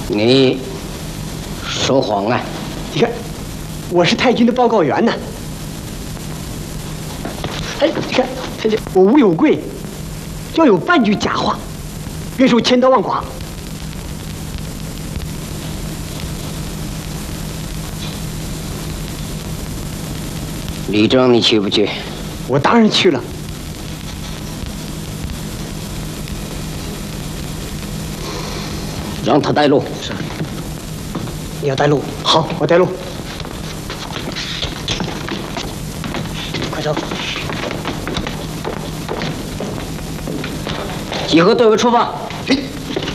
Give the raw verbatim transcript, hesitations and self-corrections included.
你说谎啊！ 你看，我是太君的报告员呢。哎，你看，太君，我无有贵，要有半句假话，愿受千刀万剐。 李征，你去不去？ 我当然去了。 让他带路。 是。你要带路？好，我带路。快走！ 集合队伍出发。